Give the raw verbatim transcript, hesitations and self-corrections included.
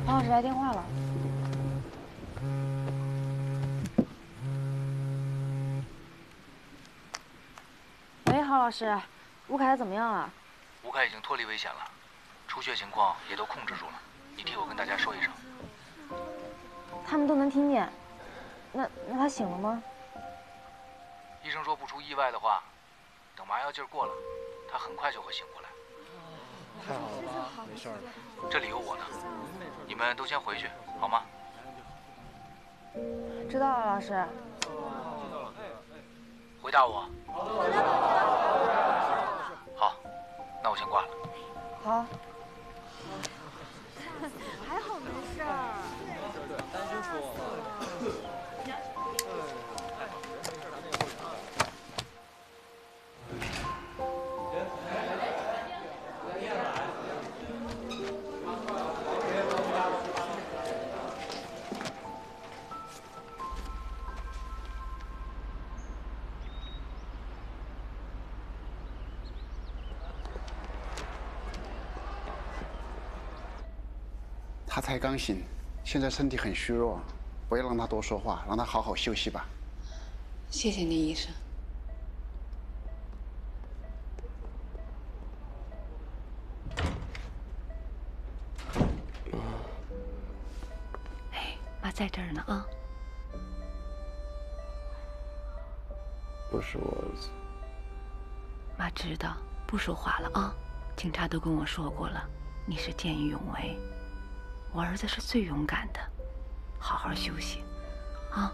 黄老师来电话了。喂，郝老师，吴凯怎么样了？ 吴凯已经脱离危险了，出血情况也都控制住了。你替我跟大家说一声。 他们都能听见。那那他醒了吗？ 医生说不出意外的话，等麻药劲儿过了，他很快就会醒过来。 太好了吧，没事了。 这里有我呢，你们都先回去好吗？ 知道了，老师。 回答我。好，那我先挂了。 好。 还好没事儿。 担心死我了。 他才刚醒，现在身体很虚弱，不要让他多说话，让他好好休息吧。 谢谢你，医生。哎，妈在这儿呢啊。 不是我儿子。 妈知道，不说话了啊。警察都跟我说过了，你是见义勇为。我儿子是最勇敢的，好好休息。